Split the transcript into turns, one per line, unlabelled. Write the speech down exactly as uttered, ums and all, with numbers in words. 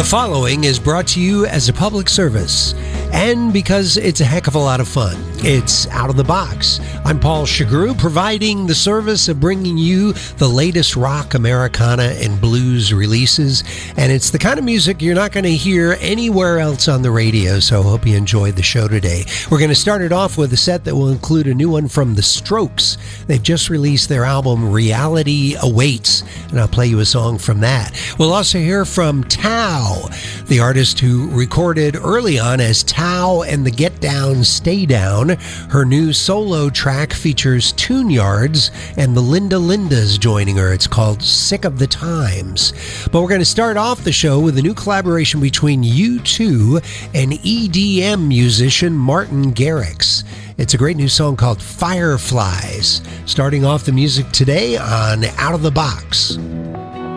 The following is brought to you as a public service and because it's a heck of a lot of fun. It's Out of the Box. I'm Paul Chagru, providing the service of bringing you the latest rock, Americana, and blues releases. And it's the kind of music you're not going to hear anywhere else on the radio, so I hope you enjoyed the show today. We're going to start it off with a set that will include a new one from The Strokes. They've just released their album Reality Awaits, and I'll play you a song from that. We'll also hear from Tao, the artist who recorded early on as Tao and the Get Down, Stay Down. Her new solo track features Tune Yards and the Linda Lindas joining her. It's called Sick of the Times. But we're going to start off the show with a new collaboration between U two and E D M musician Martin Garrix. It's a great new song called Fireflies. Starting off the music today on Out of the Box.